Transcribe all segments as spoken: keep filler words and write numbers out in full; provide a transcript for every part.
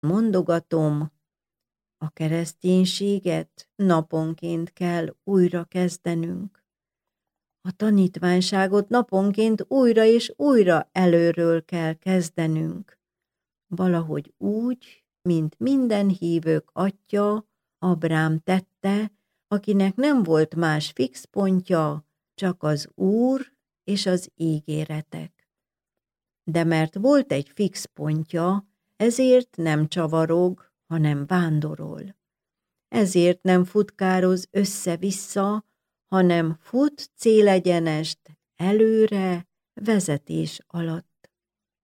mondogatom, a kereszténységet naponként kell újra kezdenünk. A tanítványságot naponként újra és újra előről kell kezdenünk. Valahogy úgy, mint minden hívők atya, Abrám tette, akinek nem volt más fix pontja, csak az Úr és az ígéretek. De mert volt egy fix pontja, ezért nem csavarog, hanem vándorol. Ezért nem futkároz össze-vissza, hanem fut célegyenest előre, vezetés alatt.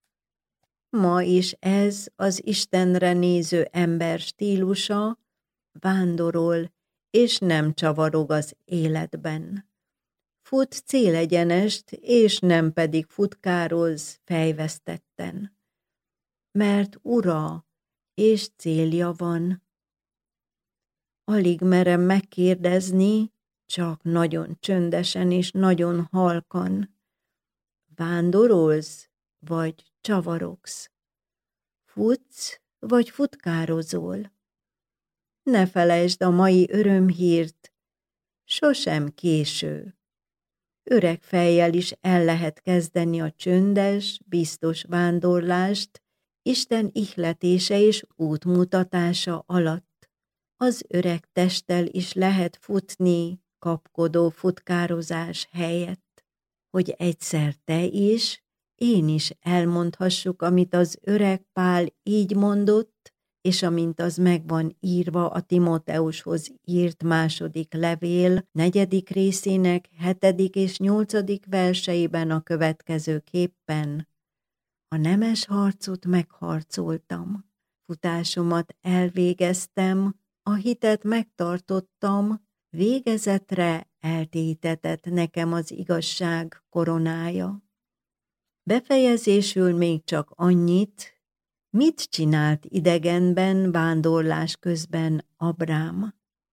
Ma is ez az Istenre néző ember stílusa, vándorol, és nem csavarog az életben. Fut célegyenest, és nem pedig futkároz fejvesztetten. Mert ura és célja van. Alig merem megkérdezni, csak nagyon csöndesen és nagyon halkan. Vándorolsz, vagy csavarogsz? Futsz, vagy futkározol? Ne felejtsd a mai örömhírt, sosem késő. Öreg fejjel is el lehet kezdeni a csöndes, biztos vándorlást, Isten ihletése és útmutatása alatt. Az öreg testtel is lehet futni, kapkodó futkározás helyett, hogy egyszer te is, én is elmondhassuk, amit az öreg Pál így mondott, és amint az meg van írva a Timóteushoz írt második levél, negyedik részének hetedik és nyolcadik verseiben a következőképpen: a nemes harcot megharcoltam, futásomat elvégeztem, a hitet megtartottam, végezetre eltétetett nekem az igazság koronája. Befejezésül még csak annyit, mit csinált idegenben vándorlás közben Abrám?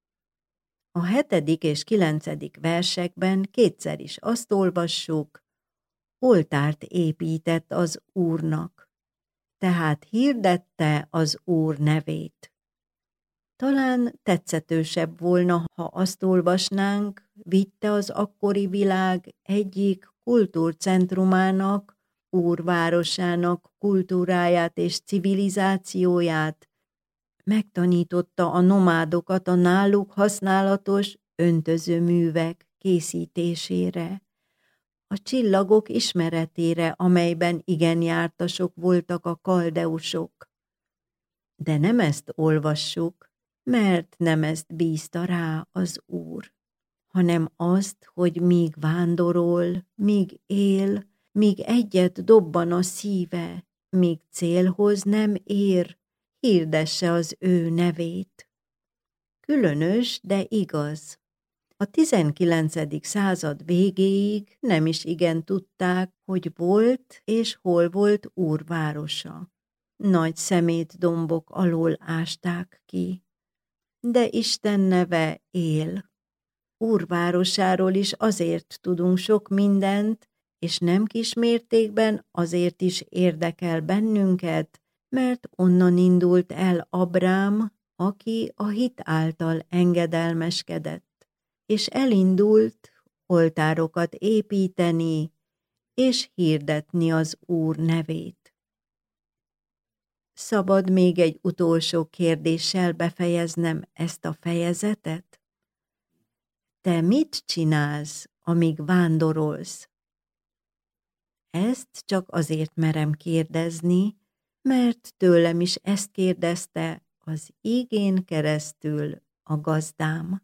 A hetedik és kilencedik versekben kétszer is azt olvassuk, oltárt épített az Úrnak, tehát hirdette az Úr nevét. Talán tetszetősebb volna, ha azt olvasnánk, vitte az akkori világ egyik kultúrcentrumának, Úrvárosának kultúráját és civilizációját, megtanította a nomádokat a náluk használatos öntözőművek készítésére, a csillagok ismeretére, amelyben igen jártasok voltak a kaldeusok. De nem ezt olvassuk, mert nem ezt bízta rá az Úr, hanem azt, hogy míg vándorol, míg él, míg egyet dobban a szíve, míg célhoz nem ér, hirdesse az ő nevét. Különös, de igaz. A tizenkilencedik század végéig nem is igen tudták, hogy volt és hol volt Úrvárosa. Nagy szemétdombok alól ásták ki. De Isten neve él. Úrvárosáról is azért tudunk sok mindent, és nem kis mértékben azért is érdekel bennünket, mert onnan indult el Abrám, aki a hit által engedelmeskedett, és elindult oltárokat építeni, és hirdetni az Úr nevét. Szabad még egy utolsó kérdéssel befejeznem ezt a fejezetet? Te mit csinálsz, amíg vándorolsz? Ezt csak azért merem kérdezni, mert tőlem is ezt kérdezte az ígén keresztül a gazdám.